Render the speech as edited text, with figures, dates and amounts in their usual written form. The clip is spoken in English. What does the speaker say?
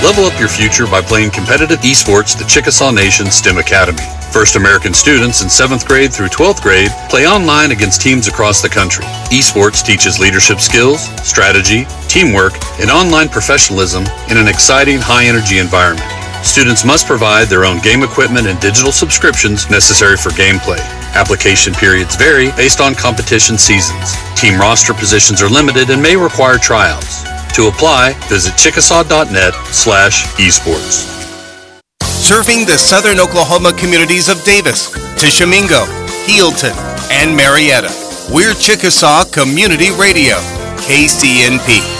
Level up your future by playing competitive esports at the Chickasaw Nation STEM Academy. First American students in 7th grade through 12th grade play online against teams across the country. Esports teaches leadership skills, strategy, teamwork, and online professionalism in an exciting, high-energy environment. Students must provide their own game equipment and digital subscriptions necessary for gameplay. Application periods vary based on competition seasons. Team roster positions are limited and may require tryouts. To apply, visit chickasaw.net/esports. Serving the southern Oklahoma communities of Davis, Tishomingo, Healdton, and Marietta. We're Chickasaw Community Radio, KCNP.